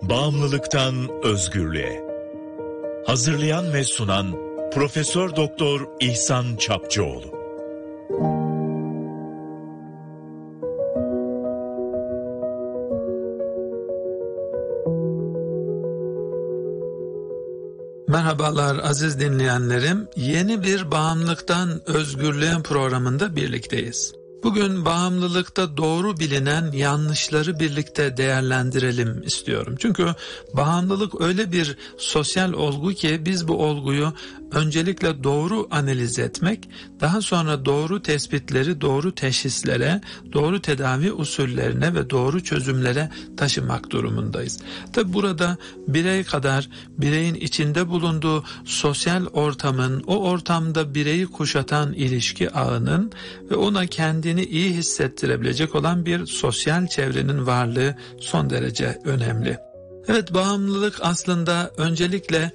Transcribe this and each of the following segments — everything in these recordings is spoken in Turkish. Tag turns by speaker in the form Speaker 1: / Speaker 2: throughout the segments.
Speaker 1: Bağımlılıktan özgürlüğe. Hazırlayan ve sunan Profesör Doktor İhsan Çapçıoğlu.
Speaker 2: Merhabalar aziz dinleyenlerim. Yeni bir Bağımlılıktan Özgürlüğe programında birlikteyiz. Bugün bağımlılıkta doğru bilinen yanlışları birlikte değerlendirelim istiyorum. Çünkü bağımlılık öyle bir sosyal olgu ki biz bu olguyu öncelikle doğru analiz etmek, daha sonra doğru tespitleri doğru teşhislere, doğru tedavi usullerine ve doğru çözümlere taşımak durumundayız. Tabi burada birey kadar bireyin içinde bulunduğu sosyal ortamın, o ortamda bireyi kuşatan ilişki ağının ve ona kendini iyi hissettirebilecek olan bir sosyal çevrenin varlığı son derece önemli. Evet, bağımlılık aslında öncelikle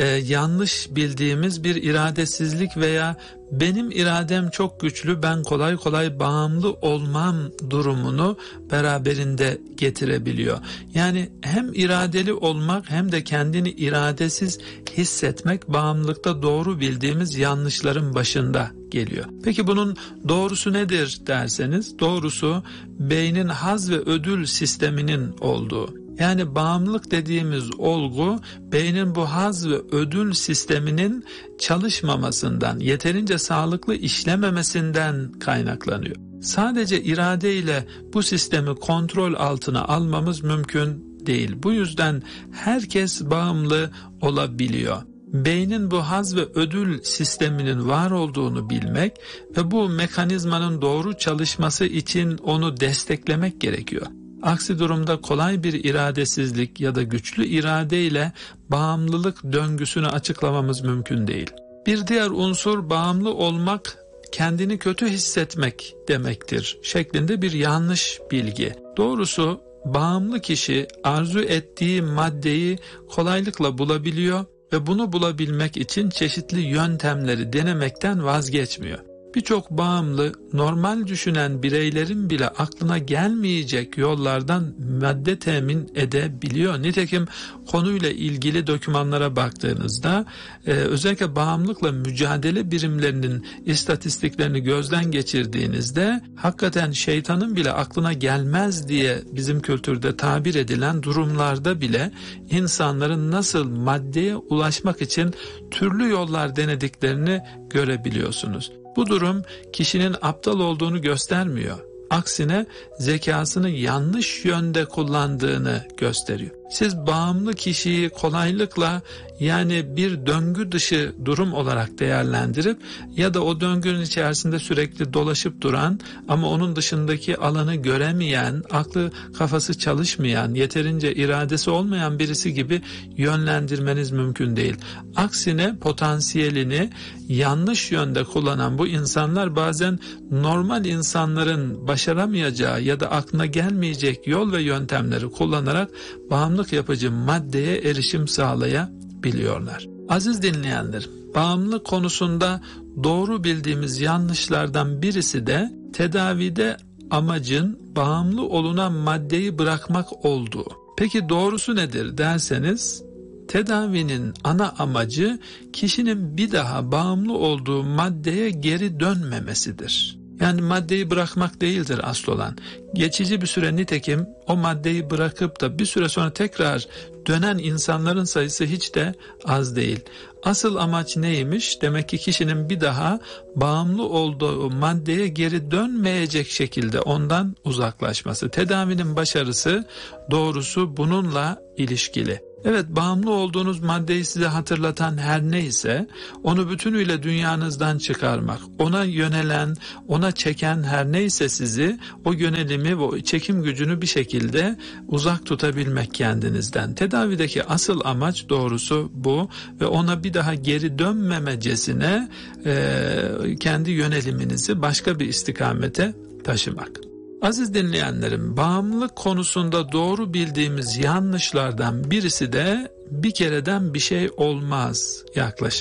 Speaker 2: yanlış bildiğimiz bir iradesizlik veya benim iradem çok güçlü, ben kolay kolay bağımlı olmam durumunu beraberinde getirebiliyor. Yani hem iradeli olmak hem de kendini iradesiz hissetmek bağımlılıkta doğru bildiğimiz yanlışların başında geliyor. Peki bunun doğrusu nedir derseniz, doğrusu beynin haz ve ödül sisteminin olduğu. Yani bağımlılık dediğimiz olgu beynin bu haz ve ödül sisteminin çalışmamasından, yeterince sağlıklı işlememesinden kaynaklanıyor. Sadece irade ile bu sistemi kontrol altına almamız mümkün değil. Bu yüzden herkes bağımlı olabiliyor. Beynin bu haz ve ödül sisteminin var olduğunu bilmek ve bu mekanizmanın doğru çalışması için onu desteklemek gerekiyor. Aksi durumda kolay bir iradesizlik ya da güçlü irade ile bağımlılık döngüsünü açıklamamız mümkün değil. Bir diğer unsur bağımlı olmak, kendini kötü hissetmek demektir şeklinde bir yanlış bilgi. Doğrusu bağımlı kişi arzu ettiği maddeyi kolaylıkla bulabiliyor ve bunu bulabilmek için çeşitli yöntemleri denemekten vazgeçmiyor. Birçok bağımlı, normal düşünen bireylerin bile aklına gelmeyecek yollardan madde temin edebiliyor. Nitekim konuyla ilgili dokümanlara baktığınızda özellikle bağımlılıkla mücadele birimlerinin istatistiklerini gözden geçirdiğinizde hakikaten şeytanın bile aklına gelmez diye bizim kültürde tabir edilen durumlarda bile insanların nasıl maddeye ulaşmak için türlü yollar denediklerini görebiliyorsunuz. Bu durum kişinin aptal olduğunu göstermiyor. Aksine zekasını yanlış yönde kullandığını gösteriyor. Siz bağımlı kişiyi kolaylıkla, yani bir döngü dışı durum olarak değerlendirip ya da o döngünün içerisinde sürekli dolaşıp duran ama onun dışındaki alanı göremeyen, aklı kafası çalışmayan, yeterince iradesi olmayan birisi gibi yönlendirmeniz mümkün değil. Aksine potansiyelini yanlış yönde kullanan bu insanlar bazen normal insanların başaramayacağı ya da aklına gelmeyecek yol ve yöntemleri kullanarak bağımlılık yapıcı maddeye erişim sağlayabiliyorlar. Aziz dinleyenler, bağımlılık konusunda doğru bildiğimiz yanlışlardan birisi de tedavide amacın bağımlı olunan maddeyi bırakmak olduğu. Peki doğrusu nedir derseniz, tedavinin ana amacı kişinin bir daha bağımlı olduğu maddeye geri dönmemesidir. Yani maddeyi bırakmak değildir asıl olan. Geçici bir süre, nitekim o maddeyi bırakıp da bir süre sonra tekrar dönen insanların sayısı hiç de az değil. Asıl amaç neymiş? Demek ki kişinin bir daha bağımlı olduğu maddeye geri dönmeyecek şekilde ondan uzaklaşması. Tedavinin başarısı doğrusu bununla ilişkili. Evet, bağımlı olduğunuz maddeyi size hatırlatan her neyse onu bütünüyle dünyanızdan çıkarmak, ona yönelen, ona çeken her neyse sizi, o yönelimi ve o çekim gücünü bir şekilde uzak tutabilmek kendinizden. Tedavideki asıl amaç doğrusu bu ve ona bir daha geri dönmemecesine kendi yöneliminizi başka bir istikamete taşımak. Aziz dinleyenlerim, bağımlılık konusunda doğru bildiğimiz yanlışlardan birisi de bir kereden bir şey olmaz yaklaşımı.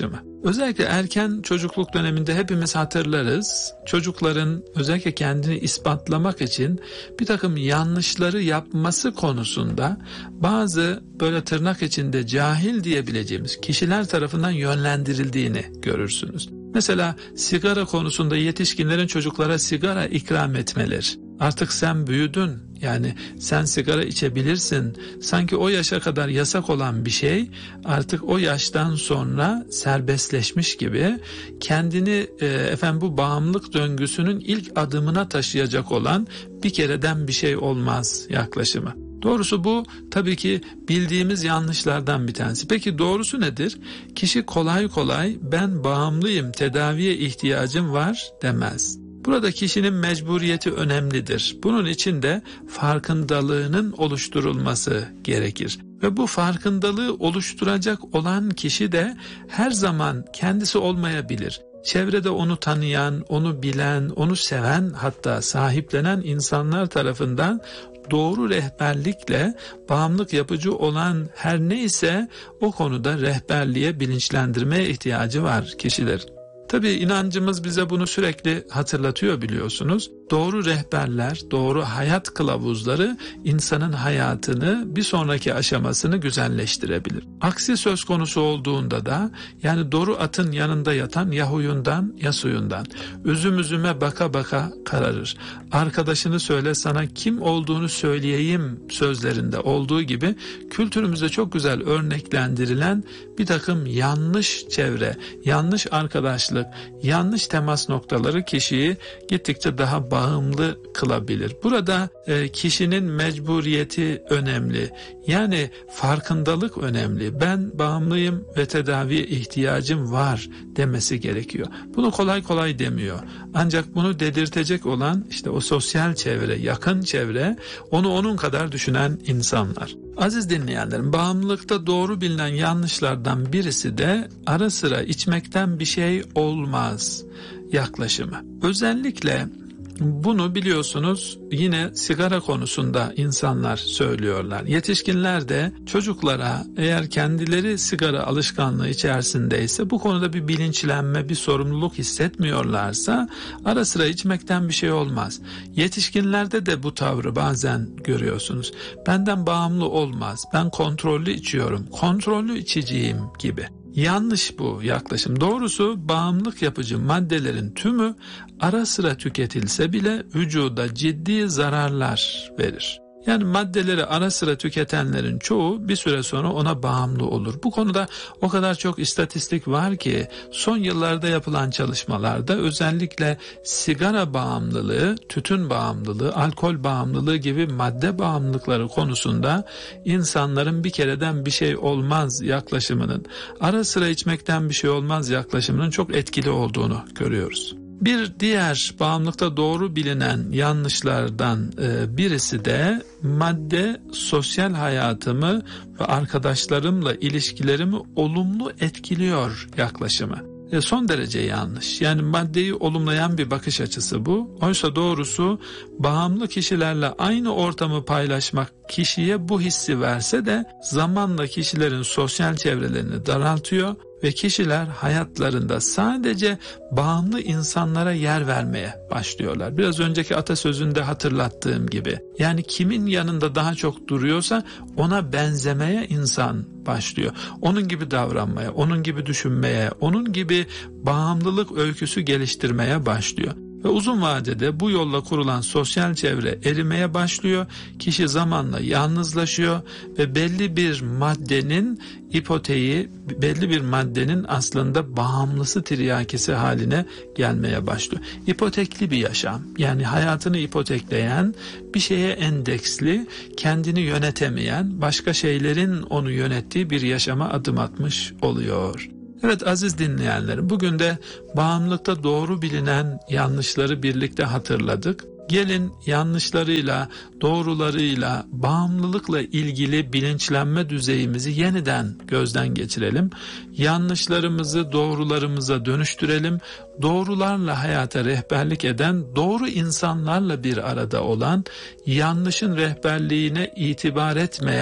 Speaker 2: Özellikle erken çocukluk döneminde hepimiz hatırlarız. Çocukların özellikle kendini ispatlamak için bir takım yanlışları yapması konusunda bazı böyle tırnak içinde cahil diyebileceğimiz kişiler tarafından yönlendirildiğini görürsünüz. Mesela sigara konusunda yetişkinlerin çocuklara sigara ikram etmeleri. Artık sen büyüdün, yani sen sigara içebilirsin. Sanki o yaşa kadar yasak olan bir şey artık o yaştan sonra serbestleşmiş gibi kendini bu bağımlılık döngüsünün ilk adımına taşıyacak olan bir kereden bir şey olmaz yaklaşımı. Doğrusu bu tabii ki bildiğimiz yanlışlardan bir tanesi. Peki doğrusu nedir? Kişi kolay kolay ben bağımlıyım, tedaviye ihtiyacım var demez. Burada kişinin mecburiyeti önemlidir. Bunun için de farkındalığının oluşturulması gerekir. Ve bu farkındalığı oluşturacak olan kişi de her zaman kendisi olmayabilir. Çevrede onu tanıyan, onu bilen, onu seven, hatta sahiplenen insanlar tarafından doğru rehberlikle bağımlılık yapıcı olan her neyse o konuda rehberliğe, bilinçlendirmeye ihtiyacı var kişilerin. Tabii inancımız bize bunu sürekli hatırlatıyor biliyorsunuz. Doğru rehberler, doğru hayat kılavuzları insanın hayatını bir sonraki aşamasını güzelleştirebilir. Aksi söz konusu olduğunda da yani doğru atın yanında yatan ya huyundan ya suyundan. Üzüm üzüme baka baka kararır. Arkadaşını söyle sana kim olduğunu söyleyeyim sözlerinde olduğu gibi kültürümüzde çok güzel örneklendirilen bir takım yanlış çevre, yanlış arkadaşlık, yanlış temas noktaları kişiyi gittikçe daha bağımlı kılabilir. Burada kişinin mecburiyeti önemli. Yani farkındalık önemli. Ben bağımlıyım ve tedaviye ihtiyacım var demesi gerekiyor. Bunu kolay kolay demiyor. Ancak bunu dedirtecek olan işte o sosyal çevre, yakın çevre, onu onun kadar düşünen insanlar. Aziz dinleyenlerim, bağımlılıkta doğru bilinen yanlışlardan birisi de ara sıra içmekten bir şey olmaz yaklaşımı. Özellikle bunu biliyorsunuz yine sigara konusunda insanlar söylüyorlar. Yetişkinler de çocuklara eğer kendileri sigara alışkanlığı içerisindeyse bu konuda bir bilinçlenme, bir sorumluluk hissetmiyorlarsa ara sıra içmekten bir şey olmaz. Yetişkinlerde de bu tavrı bazen görüyorsunuz. Benden bağımlı olmaz, ben kontrollü içiyorum, kontrollü içiciyim gibi. Yanlış bu yaklaşım. Doğrusu bağımlılık yapıcı maddelerin tümü ara sıra tüketilse bile vücuda ciddi zararlar verir. Yani maddeleri ara sıra tüketenlerin çoğu bir süre sonra ona bağımlı olur. Bu konuda o kadar çok istatistik var ki son yıllarda yapılan çalışmalarda özellikle sigara bağımlılığı, tütün bağımlılığı, alkol bağımlılığı gibi madde bağımlılıkları konusunda insanların bir kereden bir şey olmaz yaklaşımının, ara sıra içmekten bir şey olmaz yaklaşımının çok etkili olduğunu görüyoruz. Bir diğer bağımlılıkta doğru bilinen yanlışlardan birisi de madde sosyal hayatımı ve arkadaşlarımla ilişkilerimi olumlu etkiliyor yaklaşımı. Son derece yanlış. Yani maddeyi olumlayan bir bakış açısı bu. Oysa doğrusu bağımlı kişilerle aynı ortamı paylaşmak kişiye bu hissi verse de zamanla kişilerin sosyal çevrelerini daraltıyor ve kişiler hayatlarında sadece bağımlı insanlara yer vermeye başlıyorlar. Biraz önceki atasözünde hatırlattığım gibi. Yani kimin yanında daha çok duruyorsa ona benzemeye insan başlıyor. Onun gibi davranmaya, onun gibi düşünmeye, onun gibi bağımlılık öyküsü geliştirmeye başlıyor. Ve uzun vadede bu yolla kurulan sosyal çevre erimeye başlıyor. Kişi zamanla yalnızlaşıyor ve belli bir maddenin ipoteği, belli bir maddenin aslında bağımlısı tiryakisi haline gelmeye başlıyor. İpotekli bir yaşam, yani hayatını ipotekleyen, bir şeye endeksli, kendini yönetemeyen, başka şeylerin onu yönettiği bir yaşama adım atmış oluyor. Evet aziz dinleyenlerim, bugün de bağımlılıkta doğru bilinen yanlışları birlikte hatırladık. Gelin yanlışlarıyla, doğrularıyla, bağımlılıkla ilgili bilinçlenme düzeyimizi yeniden gözden geçirelim. Yanlışlarımızı doğrularımıza dönüştürelim. Doğrularla hayata rehberlik eden, doğru insanlarla bir arada olan, yanlışın rehberliğine itibar etmeyen,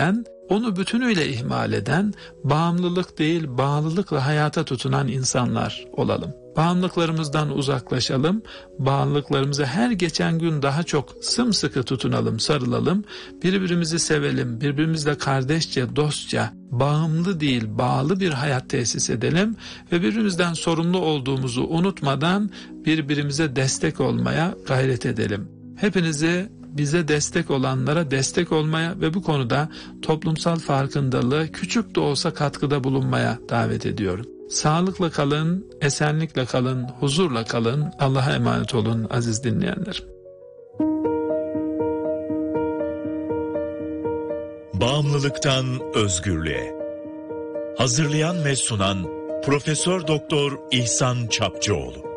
Speaker 2: onu bütünüyle ihmal eden, bağımlılık değil bağlılıkla hayata tutunan insanlar olalım. Bağımlılıklarımızdan uzaklaşalım, bağımlılıklarımıza her geçen gün daha çok sımsıkı tutunalım, sarılalım, birbirimizi sevelim, birbirimizle kardeşçe, dostça, bağımlı değil bağlı bir hayat tesis edelim ve birbirimizden sorumlu olduğumuzu unutmadan birbirimize destek olmaya gayret edelim. Hepinizi bize destek olanlara destek olmaya ve bu konuda toplumsal farkındalığı küçük de olsa katkıda bulunmaya davet ediyorum. Sağlıkla kalın, esenlikle kalın, huzurla kalın. Allah'a emanet olun aziz dinleyenler.
Speaker 1: Bağımlılıktan özgürlüğe. Hazırlayan ve sunan Profesör Doktor İhsan Çapcıoğlu.